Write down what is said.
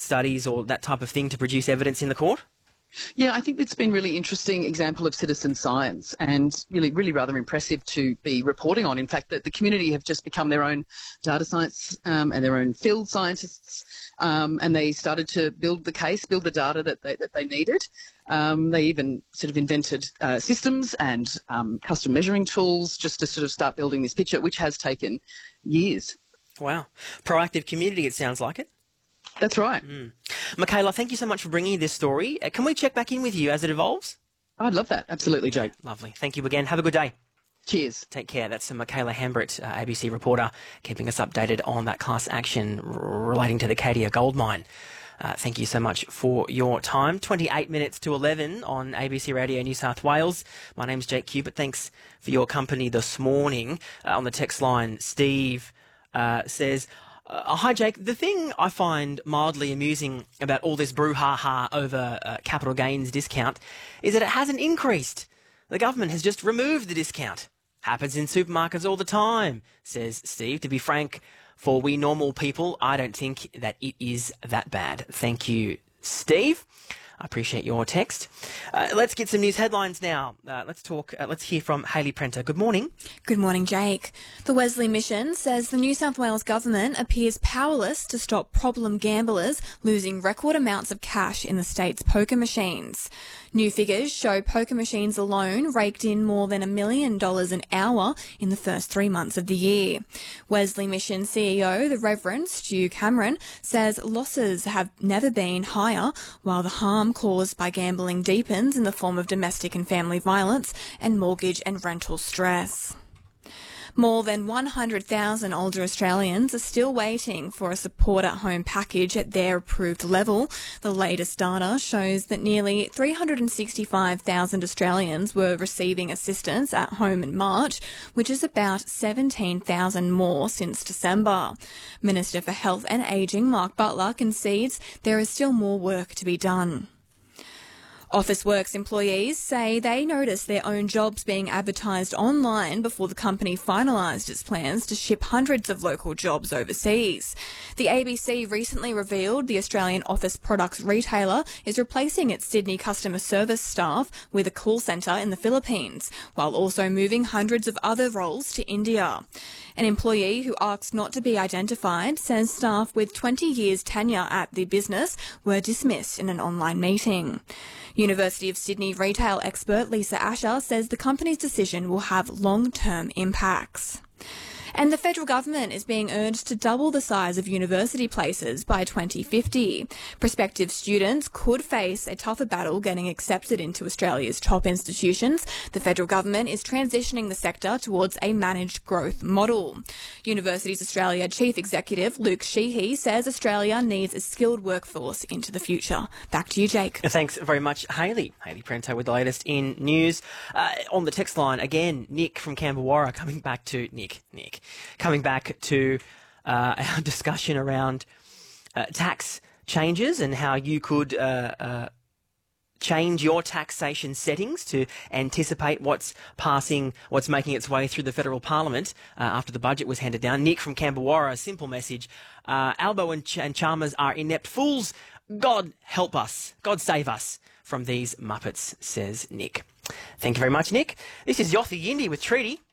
studies or that type of thing to produce evidence in the court? Yeah, I think it's been a really interesting example of citizen science and really rather impressive to be reporting on. In fact, that the community have just become their own data science and their own field scientists, and they started to build the case, build the data that they needed. They even sort of invented systems and custom measuring tools just to sort of start building this picture, which has taken years. Wow. Proactive community, it sounds like it. That's right. Michaela, thank you so much for bringing this story. Can we check back in with you as it evolves? I'd love that. Absolutely, Jake. Lovely. Thank you again. Have a good day. Cheers. Take care. That's Michaela Hambritt, ABC reporter, keeping us updated on that class action relating to the Cadia gold mine. Thank you so much for your time. 28 minutes to 11 on ABC Radio New South Wales. My name's Jake Cubit. Thanks for your company this morning. On the text line, Steve says, hi, Jake. The thing I find mildly amusing about all this brouhaha over capital gains discount is that it hasn't increased. The government has just removed the discount. Happens in supermarkets all the time, says Steve. To be frank, for we normal people, I don't think that it is that bad. Thank you, Steve. I appreciate your text. Let's get some news headlines now. Let's hear from Hayley Prenter. Good morning. Good morning, Jake. The Wesley Mission says the New South Wales government appears powerless to stop problem gamblers losing record amounts of cash in the state's poker machines. New figures show poker machines alone raked in more than $1 million an hour in the first 3 months of the year. Wesley Mission CEO, the Reverend Stu Cameron, says losses have never been higher, while the harm caused by gambling deepens in the form of domestic and family violence and mortgage and rental stress. More than 100,000 older Australians are still waiting for a support at home package at their approved level. The latest data shows that nearly 365,000 Australians were receiving assistance at home in March, which is about 17,000 more since December. Minister for Health and Ageing Mark Butler concedes there is still more work to be done. Officeworks employees say they noticed their own jobs being advertised online before the company finalised its plans to ship hundreds of local jobs overseas. The ABC recently revealed the Australian office products retailer is replacing its Sydney customer service staff with a call centre in the Philippines, while also moving hundreds of other roles to India. An employee who asked not to be identified says staff with 20 years tenure at the business were dismissed in an online meeting. University of Sydney retail expert Lisa Asher says the company's decision will have long-term impacts. And the federal government is being urged to double the size of university places by 2050. Prospective students could face a tougher battle getting accepted into Australia's top institutions. The federal government is transitioning the sector towards a managed growth model. Universities Australia Chief Executive Luke Sheehy says Australia needs a skilled workforce into the future. Back to you, Jake. Thanks very much, Hayley. Hayley Prenter with the latest in news. On the text line, again, Nick from Camberwarra coming back to our discussion around tax changes and how you could change your taxation settings to anticipate what's making its way through the federal parliament after the budget was handed down. Nick from Camberwarra, a simple message. Albo and Chalmers are inept fools. God help us. God save us from these muppets, says Nick. Thank you very much, Nick. This is Yothu Yindi with Treaty.